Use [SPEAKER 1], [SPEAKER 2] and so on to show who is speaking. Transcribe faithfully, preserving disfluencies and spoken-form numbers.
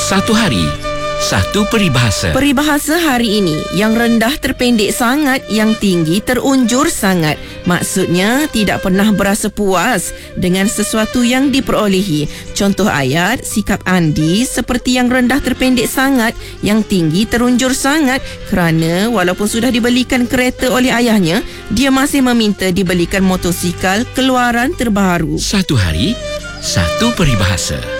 [SPEAKER 1] Satu hari, satu peribahasa.
[SPEAKER 2] Peribahasa hari ini, yang rendah terpendek sangat, yang tinggi terunjur sangat. Maksudnya, tidak pernah berasa puas dengan sesuatu yang diperolehi. Contoh ayat, sikap Andi seperti yang rendah terpendek sangat, yang tinggi terunjur sangat. Kerana walaupun sudah dibelikan kereta oleh ayahnya, dia masih meminta dibelikan motosikal keluaran terbaru.
[SPEAKER 1] Satu hari, satu peribahasa.